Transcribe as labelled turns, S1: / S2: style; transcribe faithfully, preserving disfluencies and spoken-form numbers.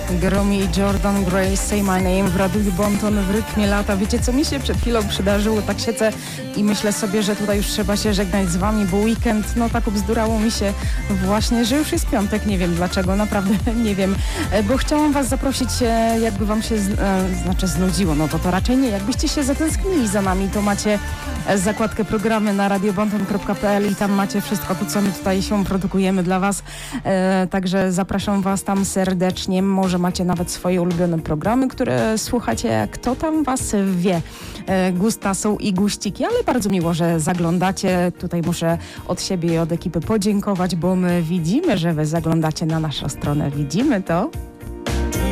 S1: Gromi i Jordan Gray, Say My Name w Radiu Bonton w rytmie lata. Wiecie, co mi się przed chwilą przydarzyło? Tak siedzę i myślę sobie, że tutaj już trzeba się żegnać z wami, bo weekend, no tak ubzdurało mi się właśnie, że już jest piątek. Nie wiem dlaczego, naprawdę nie wiem, bo chciałam was zaprosić, jakby wam się, e, znaczy znudziło, no to to raczej nie. Jakbyście się zatęsknili za nami, to macie zakładkę programy na radio bonton kropka p l i tam macie wszystko to, co my tutaj się produkujemy dla was. E, także zapraszam was tam serdecznie. Może macie nawet swoje ulubione programy, które słuchacie. Kto tam was wie? E, gusta są i guściki, ale bardzo miło, że zaglądacie. Tutaj muszę od siebie i od ekipy podziękować, bo my widzimy, że wy zaglądacie na naszą stronę. Widzimy to.